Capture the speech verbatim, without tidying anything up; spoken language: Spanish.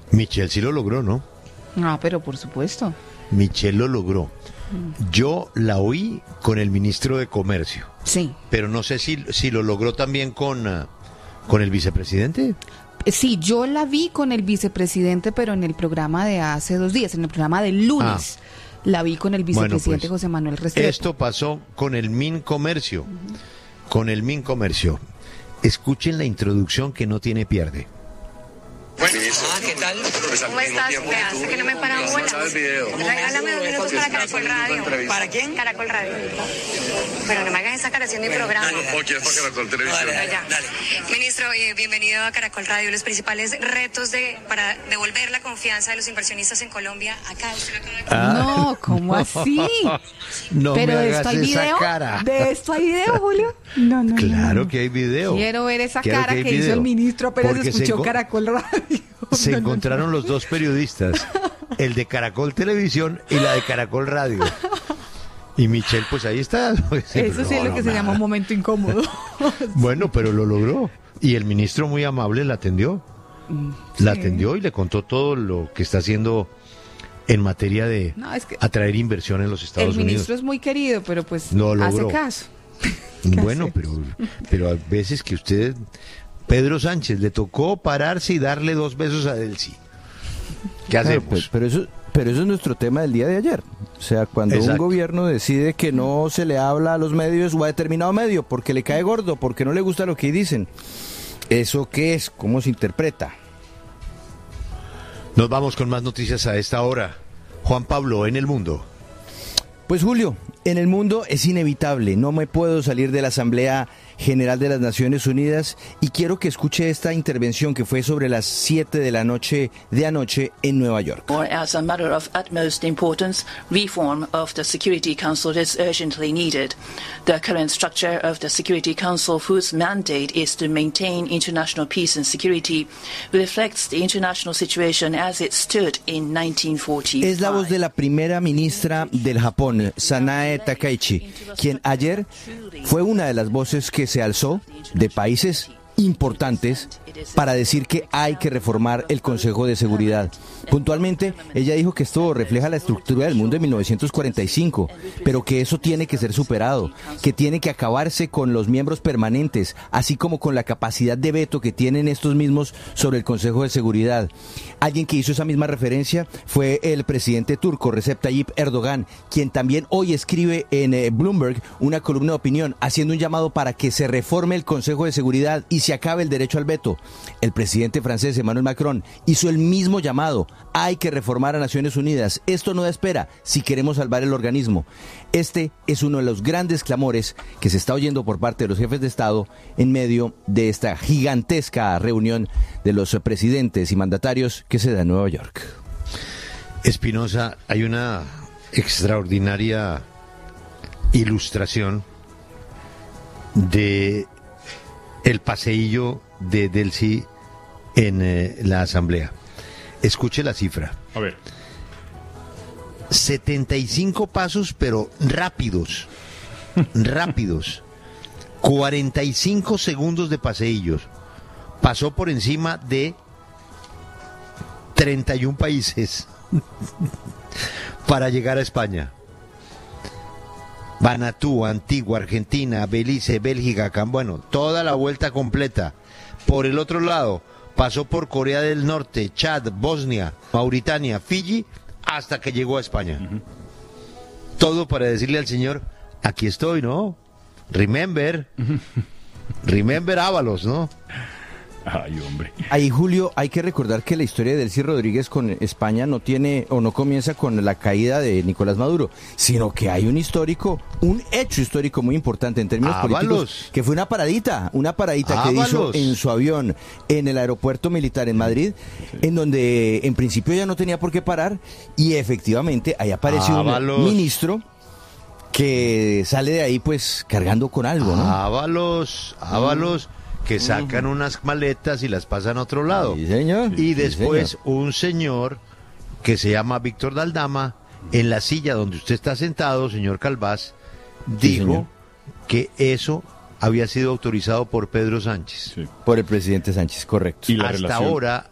Michelle sí lo logró, ¿no? Ah, pero por supuesto. Michelle lo logró. Yo la oí con el ministro de Comercio. Sí. Pero no sé si, si lo logró también con, uh, con el vicepresidente. Sí, yo la vi con el vicepresidente, pero en el programa de hace dos días, en el programa del lunes. Ah. La vi con el vicepresidente bueno, pues, José Manuel Restrepo. Esto pasó con el Mincomercio. Uh-huh. Con el Mincomercio. Escuchen la introducción que no tiene pierde. Bueno, ah, ¿qué tal? ¿Cómo estás? Me hace que no me paran bola. Regálame dos minutos para Caracol Radio. ¿Para quién? Caracol Radio. Pero no me hagas esa cara haciendo mi programa. ¿O quieres para Caracol Televisión? Dale, dale, dale. Ministro, eh, bienvenido a Caracol Radio. Los principales retos de para devolver la confianza de los inversionistas en Colombia. Acá usted lo acaba de... Ah, no, ¿cómo así? No ¿Pero me de hagas esto hay esa video? cara. ¿De esto hay video, Julio? No, no, Claro no, no. que hay video. Quiero ver esa Quiero cara que, que video. hizo el ministro apenas Porque escuchó se Caracol Radio. Se no, encontraron no, no. los dos periodistas, el de Caracol Televisión y la de Caracol Radio. Y Michelle, pues ahí está. Eso sí es lo que se llama un momento incómodo. Bueno, pero lo logró. Y el ministro muy amable la atendió. Sí. La atendió y le contó todo lo que está haciendo en materia de no, es que atraer inversión en los Estados el Unidos. El ministro es muy querido, pero pues no hace caso. Bueno, pero, pero a veces que usted... Pedro Sánchez le tocó pararse y darle dos besos a Delcy. ¿Qué hacemos? Pero, pero, eso, pero eso es nuestro tema del día de ayer. O sea, cuando Exacto. un gobierno decide que no se le habla a los medios o a determinado medio porque le cae gordo, porque no le gusta lo que dicen. ¿Eso qué es? ¿Cómo se interpreta? Nos vamos con más noticias a esta hora. Juan Pablo, en el mundo. Pues Julio, en el mundo es inevitable. No me puedo salir de la Asamblea General de las Naciones Unidas y quiero que escuche esta intervención que fue sobre las siete de la noche de anoche en Nueva York. As a matter of utmost importance, reform of the Security Council is urgently needed. The current structure of the Security Council, whose mandate is to maintain international peace and security, reflects the international situation as it stood in nineteen forty-five. Es la voz de la primera ministra del Japón, Sanae Takaichi, quien ayer fue una de las voces que se alzó de países importantes para decir que hay que reformar el Consejo de Seguridad. Puntualmente, ella dijo que esto refleja la estructura del mundo de mil novecientos cuarenta y cinco, pero que eso tiene que ser superado, que tiene que acabarse con los miembros permanentes, así como con la capacidad de veto que tienen estos mismos sobre el Consejo de Seguridad. Alguien que hizo esa misma referencia fue el presidente turco, Recep Tayyip Erdogan, quien también hoy escribe en eh, Bloomberg una columna de opinión, haciendo un llamado para que se reforme el Consejo de Seguridad y se acabe el derecho al veto. El presidente francés Emmanuel Macron hizo el mismo llamado. Hay que reformar a Naciones Unidas. Esto no da espera si queremos salvar el organismo. Este es uno de los grandes clamores que se está oyendo por parte de los jefes de Estado en medio de esta gigantesca reunión de los presidentes y mandatarios que se da en Nueva York. Espinosa, hay una extraordinaria ilustración de el paseillo de Delcy en eh, la Asamblea. Escuche la cifra. A ver. setenta y cinco pasos, pero rápidos. rápidos. cuarenta y cinco segundos de paseillos. Pasó por encima de treinta y uno países para llegar a España. Vanuatu, Antigua, Argentina, Belice, Bélgica, bueno, toda la vuelta completa. Por el otro lado, pasó por Corea del Norte, Chad, Bosnia, Mauritania, Fiji, hasta que llegó a España. Uh-huh. Todo para decirle al señor, aquí estoy, ¿no? Remember, remember Ábalos, ¿no? Ay, hombre. Ahí, Julio, hay que recordar que la historia de Delcy Rodríguez con España no tiene o no comienza con la caída de Nicolás Maduro, sino que hay un histórico, un hecho histórico muy importante en términos Ábalos. políticos, que fue una paradita, una paradita Ábalos. que hizo en su avión en el aeropuerto militar en Madrid, sí. en donde en principio ya no tenía por qué parar, y efectivamente ahí apareció Ábalos. un ministro que sale de ahí pues cargando con algo, ¿no? Ábalos, Ábalos. Mm. que sacan uh-huh. unas maletas y las pasan a otro lado. Sí, señor. Y sí, después señor. un señor que se llama Víctor Daldama, en la silla donde usted está sentado, señor Calvás, sí, dijo señor. que eso había sido autorizado por Pedro Sánchez. Sí. Por el presidente Sánchez, correcto. ¿Y la Hasta relación? ahora